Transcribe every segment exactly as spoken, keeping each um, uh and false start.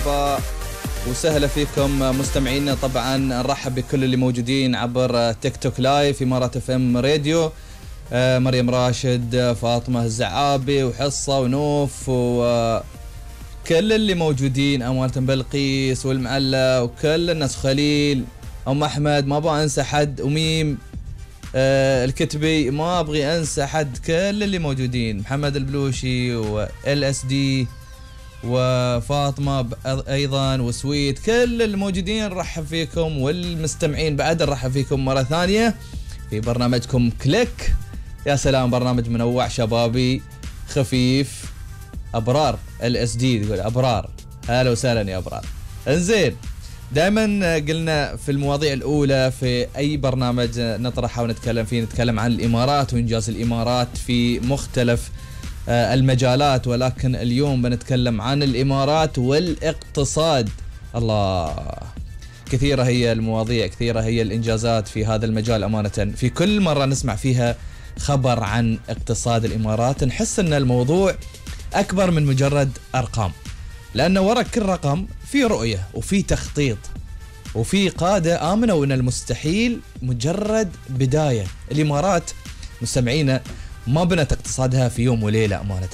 مرحبا وسهلا فيكم مستمعينا. طبعا نرحب بكل اللي موجودين عبر تيك توك لايف إمارات اف ام راديو. آه مريم راشد، فاطمة الزعابي، وحصة ونوف، وكل اللي موجودين، أمانة بلقيس والمعلة وكل الناس، خليل، أم أحمد، ما أبغى أنسى حد، وميم، آه الكتبي، ما أبغي أنسى حد، كل اللي موجودين، محمد البلوشي وال اس دي وفاطمة أيضا وسويت، كل الموجودين نرحب فيكم، والمستمعين بعد نرحب فيكم مرة ثانية في برنامجكم كليك. يا سلام، برنامج منوع شبابي خفيف، أبرار ال اس دي تقول أبرار، هلا وسهلا يا أبرار. انزين، دائما قلنا في المواضيع الأولى في أي برنامج نطرحه ونتكلم فيه نتكلم عن الإمارات وإنجاز الإمارات في مختلف المجالات، ولكن اليوم بنتكلم عن الإمارات والاقتصاد. الله، كثيرة هي المواضيع، كثيرة هي الإنجازات في هذا المجال. أمانة في كل مرة نسمع فيها خبر عن اقتصاد الإمارات نحس أن الموضوع أكبر من مجرد أرقام، لأن وراء كل رقم في رؤية وفي تخطيط وفي قادة آمنوا أن المستحيل مجرد بداية. الإمارات مستمعينا ما بنت اقتصادها في يوم وليلة، أمانة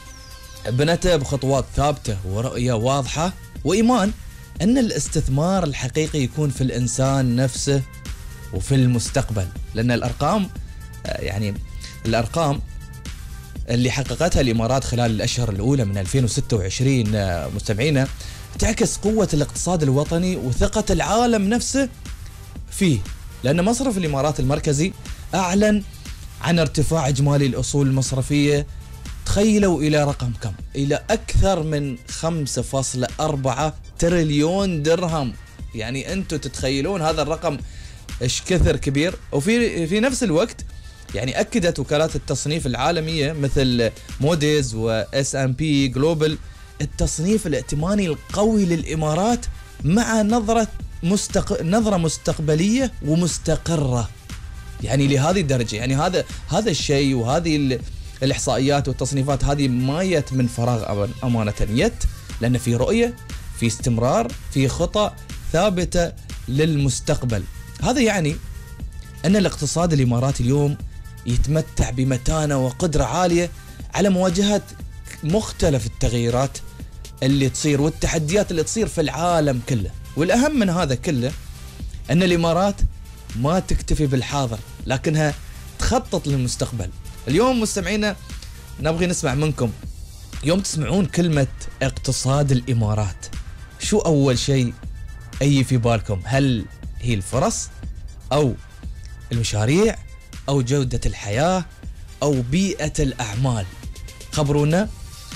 بنتها بخطوات ثابتة ورؤية واضحة وإيمان أن الاستثمار الحقيقي يكون في الإنسان نفسه وفي المستقبل. لأن الأرقام يعني الأرقام اللي حققتها الإمارات خلال الأشهر الأولى من ألفين وستة وعشرين مستمعينا تعكس قوة الاقتصاد الوطني وثقة العالم نفسه فيه، لأن مصرف الإمارات المركزي أعلن عن ارتفاع إجمالي الأصول المصرفية، تخيلوا إلى رقم كم؟ إلى أكثر من خمسة فاصلة أربعة تريليون درهم. يعني أنتوا تتخيلون هذا الرقم إيش كثر كبير. وفي في نفس الوقت يعني أكدت وكالات التصنيف العالمية مثل موديز وإس أم بي جلوبال التصنيف الائتماني القوي للإمارات مع نظرة مستق... نظرة مستقبلية ومستقرة. يعني لهذه الدرجة، يعني هذا هذا الشيء وهذه الإحصائيات والتصنيفات هذه ما يت من فراغ أمانة، يت لأن في رؤية، في استمرار، في خطة ثابتة للمستقبل. هذا يعني أن الاقتصاد الإماراتي اليوم يتمتع بمتانة وقدرة عالية على مواجهة مختلف التغييرات اللي تصير والتحديات اللي تصير في العالم كله. والأهم من هذا كله أن الإمارات ما تكتفي بالحاضر لكنها تخطط للمستقبل. اليوم مستمعينا نبغي نسمع منكم، يوم تسمعون كلمة اقتصاد الإمارات شو أول شيء أي في بالكم؟ هل هي الفرص أو المشاريع أو جودة الحياة أو بيئة الأعمال؟ خبرونا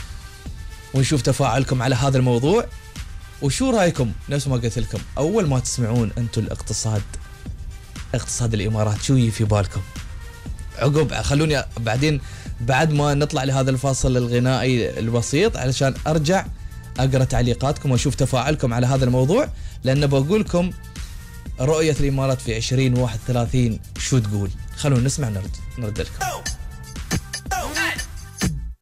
ونشوف تفاعلكم على هذا الموضوع. وشو رأيكم نفس ما قلت لكم أول ما تسمعون أنتم الاقتصاد اقتصاد الإمارات شو يجي في بالكم؟ عقب خلوني بعدين بعد ما نطلع لهذا الفاصل الغنائي البسيط علشان أرجع أقرأ تعليقاتكم وأشوف تفاعلكم على هذا الموضوع، لأن بقولكم رؤية الإمارات في عشرين واحد وثلاثين شو تقول. خلونا نسمع نرد نرد لكم.